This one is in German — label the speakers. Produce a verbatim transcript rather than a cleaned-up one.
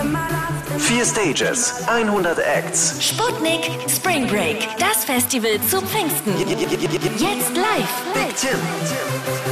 Speaker 1: Vier Stages, hundert Acts.
Speaker 2: Sputnik Spring Break, das Festival zu Pfingsten. Jetzt live.
Speaker 1: Big Tim.